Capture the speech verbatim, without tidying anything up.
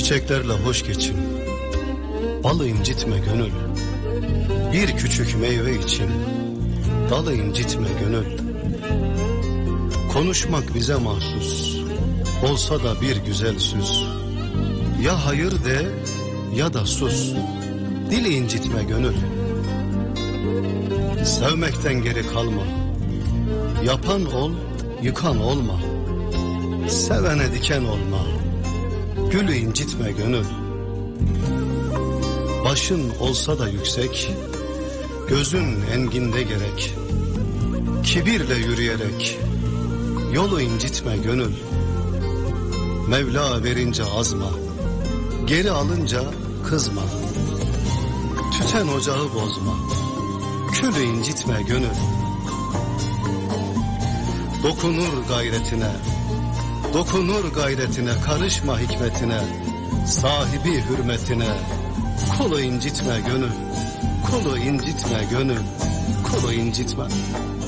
Çiçeklerle hoş geçin, balı incitme gönül. Bir küçük meyve için dalı incitme gönül. Konuşmak bize mahsus, olsa da bir güzel süs. Ya hayır de ya da sus, dili incitme gönül. Sevmekten geri kalma, yapan ol, yıkan olma. Sevene diken olma, gülü incitme gönül. Başın olsa da yüksek, gözün enginde gerek. Kibirle yürüyerek yolu incitme gönül. Mevla verince azma, geri alınca kızma. Tüten ocağı bozma, külü incitme gönül. Dokunur gayretine, dokunur gayretine, karışma hikmetine, sahibi hürmetine. Kulu incitme gönül, kulu incitme gönül, kulu incitme.